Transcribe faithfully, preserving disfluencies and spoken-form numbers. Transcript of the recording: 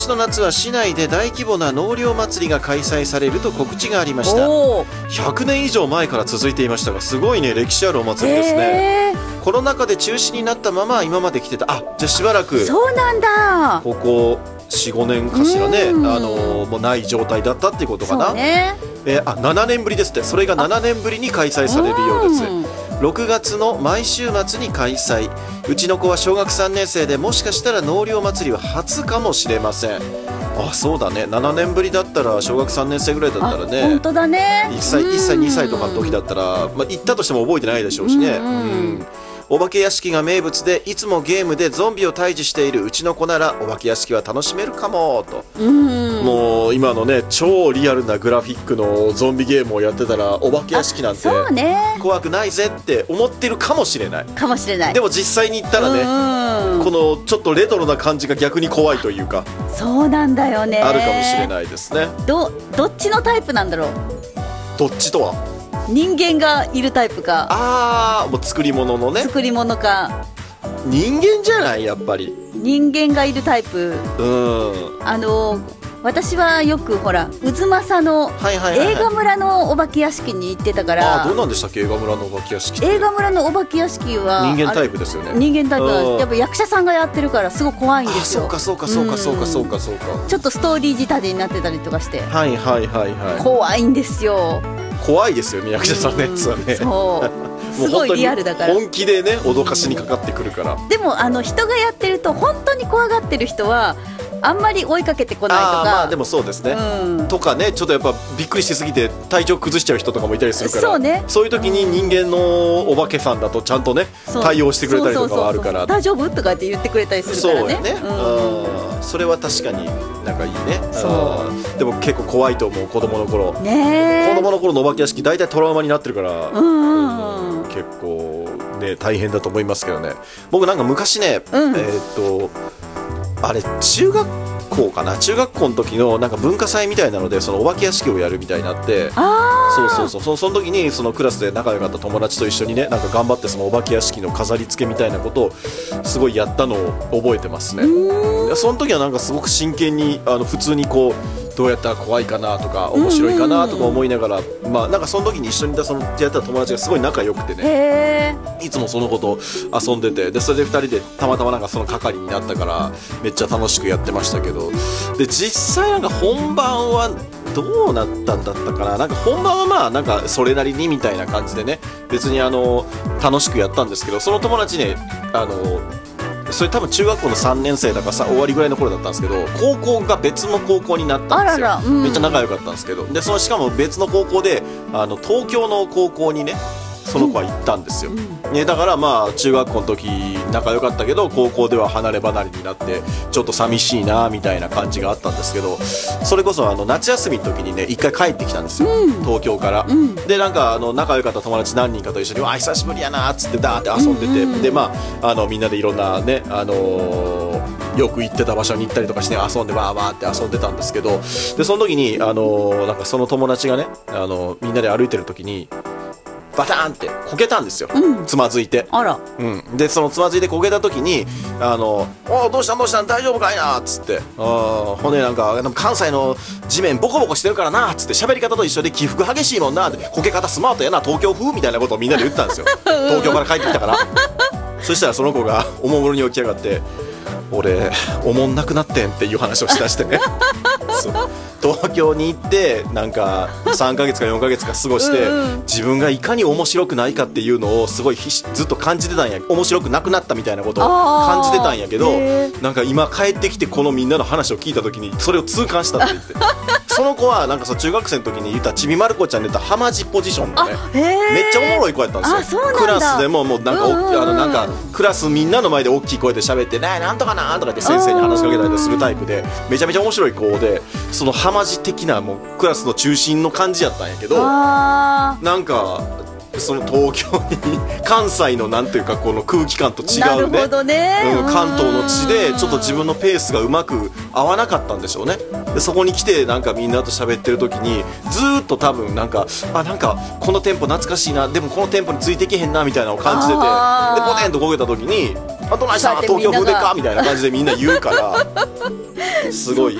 今年の夏は市内で大規模な納涼祭りが開催されると告知がありました。ひゃくねん以上前から続いていましたが、すごいね、歴史あるお祭りですね。コロナ禍で中止になったまま今まで来てた。あ、じゃあしばらくそうなんだ、 ここ よん,ご 年かしらね、あのもうない状態だったっていうことかな。そうね、えー、あななねんぶりですって。それがななねんぶりに開催されるようです。ろくがつの毎週末に開催。うちの子は小学さんねん生で、もしかしたら納涼祭りは初かもしれません。あ、そうだね、ななねんぶりだったら小学さんねん生ぐらいだったらね、 本当だね、 いっさいいっさいにさいとかの時だったら、まあ、行ったとしても覚えてないでしょうしね。うん、お化け屋敷が名物で、いつもゲームでゾンビを退治しているうちの子ならお化け屋敷は楽しめるかもと。もう今のね、超リアルなグラフィックのゾンビゲームをやってたら、お化け屋敷なんて怖くないぜって思ってるかもしれないかもしれない。 でも実際に行ったらね、このちょっとレトロな感じが逆に怖いというか、 そうなんだよね、 あるかもしれないですね。 どどっちのタイプなんだろう。 どっちとは、 人間がいるタイプか、 ああ、もう作り物のね、 作り物か。 人間じゃない、やっぱり人間がいるタイプ。うん、あの私はよくほら渦政の映画村のお化け屋敷に行ってたから。 あ、どうなんでしたっけ、映画村のお化け屋敷って。 映画村のお化け屋敷は人間タイプですよね。 人間タイプはやっぱ役者さんがやってるからすごい怖いんですよ。 あ、そうかそうかそうかそうかそうかそうか、 ちょっとストーリー仕立てになってたりとかして、 はいはいはいはい、 怖いんですよ。 怖いですよね、役者さんのやつはね。 そうすごいリアルだから、 本気でね脅かしにかかってくるから。 でもあの人がやってると本当に怖がってる人はあんまり追いかけてこないとか。 あ、まあでもそうですね、うん、とかね、ちょっとやっぱびっくりしすぎて体調崩しちゃう人とかもいたりするから、 そうね、 そういう時に人間のお化けさんだとちゃんとね対応してくれたりとかはあるから、 大丈夫とかって言ってくれたりするからね。 そうやね、うん、それは確かになんかいいね。そうでも結構怖いと思う、子供の頃ね。子供の頃のお化け屋敷大体トラウマになってるから、うんうんうん、結構ね大変だと思いますけどね。僕なんか昔ね、うん、えー、っとあれ中学校かな、中学校の時のなんか文化祭みたいなので、そのお化け屋敷をやるみたいになって、そうそうそう、そ, その時にそのクラスで仲良かった友達と一緒にね、なんか頑張ってそのお化け屋敷の飾り付けみたいなことをすごいやったのを覚えてますね。その時はなんかすごく真剣に、あの普通にこうどうやったら怖いかなとか面白いかなとか思いながら、まあなんかその時に一緒にいたそのやった友達がすごい仲良くてね、いつもその子と遊んでて、でそれでふたりでたまたまなんかその係になったからめっちゃ楽しくやってましたけど、で実際なんか本番はどうなったんだったかな。なんか本番はまあなんかそれなりにみたいな感じでね、別にあの楽しくやったんですけど、その友達ね、あのそれ多分中学校のさんねん生だからさ終わりぐらいの頃だったんですけど、高校が別の高校になったんですよ。あらら、うん、めっちゃ仲良かったんですけど、でそのしかも別の高校であの東京の高校にねその子は行ったんですよ、うんね、だからまあ中学校の時仲良かったけど高校では離れ離れになってちょっと寂しいなみたいな感じがあったんですけど、それこそあの夏休みの時にね一回帰ってきたんですよ、うん、東京から、うん、でなんかあの仲良かった友達何人かと一緒にわあ久しぶりやなっつってダーって遊んでて、うんうん、でまああのみんなでいろんなね、あのー、よく行ってた場所に行ったりとかして遊んでわーわーって遊んでたんですけど、でその時に、あのー、なんかその友達がね、あのー、みんなで歩いてる時にバターンってこけたんですよ、うん、つまずいて。あら、うん、でそのつまずいてこけた時にあのおどうしたんどうしたん大丈夫かいなっつって、あ骨なんか関西の地面ボコボコしてるからなっつって、喋り方と一緒で起伏激しいもんなって、こけ方スマートやな東京風みたいなことをみんなで言ったんですよ東京から帰ってきたからそしたらその子がおもむろに起き上がって、俺おもんなくなってんっていう話をしだしてねそう東京に行ってなんかさんかげつかよんかげつか過ごしてうん、うん、自分がいかに面白くないかっていうのをすごいずっと感じてたんや。面白くなくなったみたいなことを感じてたんやけど、なんか今帰ってきてこのみんなの話を聞いた時にそれを痛感したって言ってその子はなんかそう中学生の時に言ったちびまる子ちゃんで言ったハマジポジションのね、めっちゃおもろい子やったんですよ。クラスでももうなんか、うんうん、あのなんかクラスみんなの前で大きい声で喋ってねなんとかなとかって先生に話しかけたりするタイプで、めちゃめちゃ面白い子で、そのハマジ的なもうクラスの中心の感じやったんやけど、なんかその東京に関西のなんていうかこの空気感と違うね、なるほどね、 うん、関東の地でちょっと自分のペースがうまく合わなかったんでしょうね。でそこに来てなんかみんなと喋ってる時にずーっと多分なんかあなんかこのテンポ懐かしいな、でもこのテンポについていけへんなみたいなのを感じてて、でポテンとこけた時にあどないした東京風でかみたいな感じでみんな言うからすごい